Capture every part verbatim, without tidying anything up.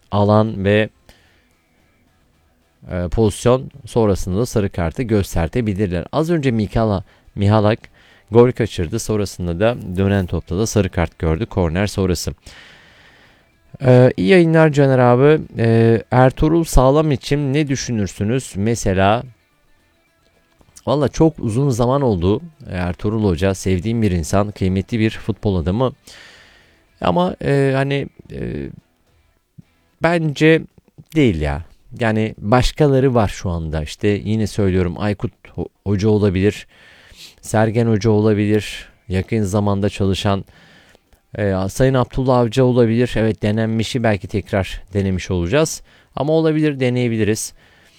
alan ve e, pozisyon sonrasında da sarı kartı göstertebilirler. Az önce Mikala, Mihalak gol kaçırdı. Sonrasında da dönen topta da sarı kart gördü korner sonrası. Ee, iyi yayınlar Caner abi. Ee, Ertuğrul Sağlam için ne düşünürsünüz? Mesela valla çok uzun zaman oldu. Ertuğrul Hoca sevdiğim bir insan, kıymetli bir futbol adamı. Ama e, hani e, bence değil ya. Yani başkaları var şu anda. İşte yine söylüyorum, Aykut Hoca olabilir. Sergen Hoca olabilir. Yakın zamanda çalışan e, Sayın Abdullah Avcı olabilir. Evet, denenmişi belki tekrar denemiş olacağız. Ama olabilir, deneyebiliriz.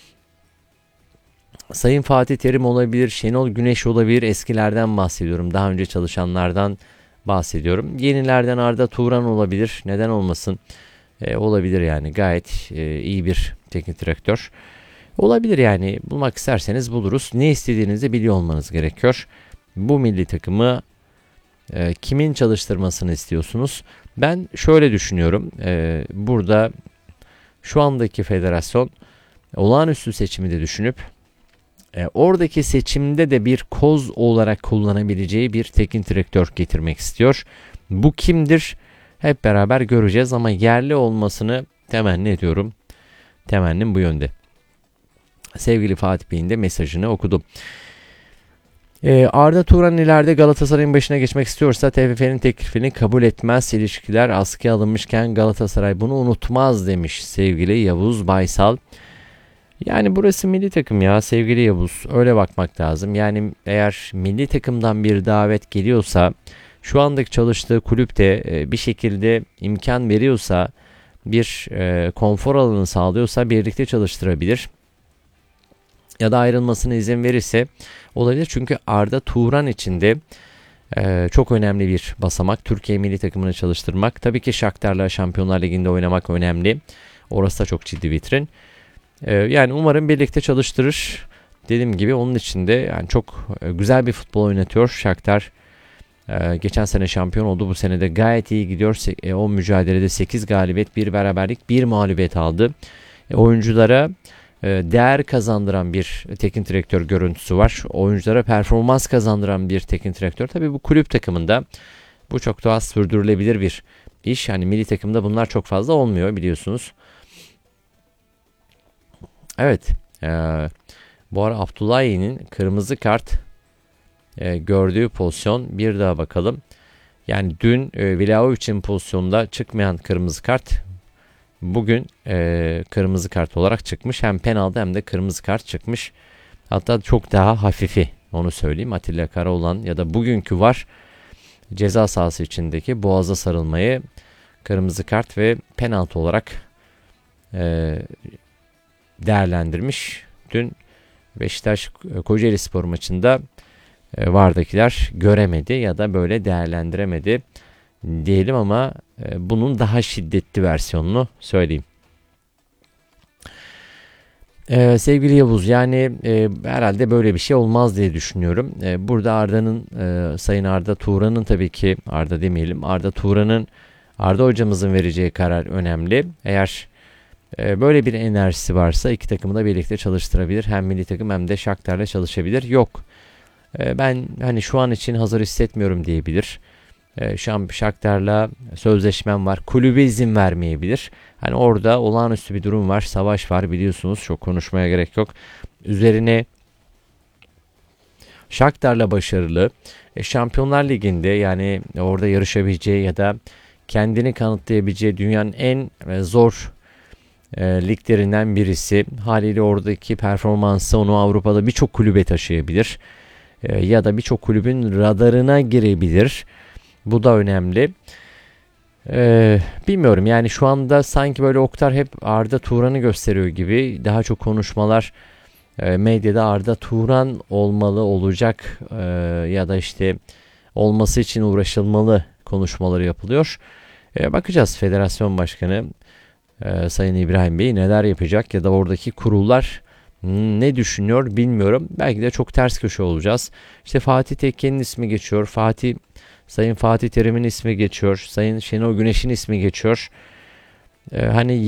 Sayın Fatih Terim olabilir. Şenol Güneş olabilir. Eskilerden bahsediyorum. Daha önce çalışanlardan bahsediyorum. Yenilerden Arda Turan olabilir. Neden olmasın? E, olabilir yani. Gayet e, iyi bir teknik direktör. Olabilir yani. Bulmak isterseniz buluruz. Ne istediğinizi biliyor olmanız gerekiyor. Bu milli takımı e, kimin çalıştırmasını istiyorsunuz? Ben şöyle düşünüyorum. E, burada şu andaki federasyon olağanüstü seçimi de düşünüp e, oradaki seçimde de bir koz olarak kullanabileceği bir teknik direktör getirmek istiyor. Bu kimdir? Hep beraber göreceğiz ama yerli olmasını temenni ediyorum. Temennim bu yönde. Sevgili Fatih Bey'in de mesajını okudum. Ee, Arda Turan ileride Galatasaray'ın başına geçmek istiyorsa T F F'nin teklifini kabul etmez. İlişkiler askıya alınmışken Galatasaray bunu unutmaz demiş sevgili Yavuz Baysal. Yani burası milli takım ya sevgili Yavuz. Öyle bakmak lazım. Yani eğer milli takımdan bir davet geliyorsa, şu andaki çalıştığı kulüpte bir şekilde imkan veriyorsa, bir e, konfor alanı sağlıyorsa birlikte çalıştırabilir. Ya da ayrılmasına izin verirse olabilir. Çünkü Arda Turan için de e, çok önemli bir basamak. Türkiye milli takımını çalıştırmak. Tabii ki Shakhtar'la Şampiyonlar Ligi'nde oynamak önemli. Orası da çok ciddi vitrin. E, yani umarım birlikte çalıştırır. Dediğim gibi onun için de yani çok e, güzel bir futbol oynatıyor Shakhtar. E, geçen sene şampiyon oldu. Bu sene de gayet iyi gidiyor. E, o mücadelede sekiz galibiyet, bir beraberlik, bir mağlubiyet aldı. E, oyunculara değer kazandıran bir teknik direktör görüntüsü var. Oyunculara performans kazandıran bir teknik direktör. Tabii bu kulüp takımında bu çok daha sürdürülebilir bir iş. Yani milli takımda bunlar çok fazla olmuyor biliyorsunuz. Evet. E, bu ara Abdullahi'nin kırmızı kart e, gördüğü pozisyon, bir daha bakalım. Yani dün e, Vlahovic'in pozisyonda çıkmayan kırmızı kart bugün e, kırmızı kart olarak çıkmış. Hem penaltı hem de kırmızı kart çıkmış. Hatta çok daha hafifi, onu söyleyeyim. Atilla Karaoğlan ya da bugünkü var ceza sahası içindeki boğaza sarılmayı kırmızı kart ve penaltı olarak e, değerlendirmiş. Dün Beşiktaş Kocaelispor maçında e, VAR'dakiler göremedi ya da böyle değerlendiremedi diyelim ama e, bunun daha şiddetli versiyonunu söyleyeyim. Ee, sevgili Yavuz, yani e, herhalde böyle bir şey olmaz diye düşünüyorum. E, burada Arda'nın, e, Sayın Arda Turan'ın, tabii ki Arda demeyelim, Arda Turan'ın, Arda hocamızın vereceği karar önemli. Eğer e, böyle bir enerjisi varsa iki takımı da birlikte çalıştırabilir. Hem milli takım hem de Shakhtar'la çalışabilir. Yok, e, ben hani şu an için hazır hissetmiyorum diyebilir. E, şu an Shakhtar'la sözleşmem var. Kulübe izin vermeyebilir. Hani orada olağanüstü bir durum var. Savaş var biliyorsunuz. Çok konuşmaya gerek yok. Üzerine Shakhtar'la başarılı. E, Şampiyonlar Ligi'nde, yani orada yarışabileceği ya da kendini kanıtlayabileceği dünyanın en e, zor e, liglerinden birisi. Haliyle oradaki performansı onu Avrupa'da birçok kulübe taşıyabilir. E, ya da birçok kulübün radarına girebilir. Bu da önemli. Ee, bilmiyorum yani şu anda sanki böyle Oktar hep Arda Turan'ı gösteriyor gibi. Daha çok konuşmalar e, medyada Arda Turan olmalı, olacak e, ya da işte olması için uğraşılmalı konuşmaları yapılıyor. E, bakacağız Federasyon Başkanı e, Sayın İbrahim Bey neler yapacak ya da oradaki kurullar ne düşünüyor bilmiyorum. Belki de çok ters köşe olacağız. İşte Fatih Tekke'nin ismi geçiyor. Fatih Sayın Fatih Terim'in ismi geçiyor. Sayın Şenol Güneş'in ismi geçiyor. Ee, hani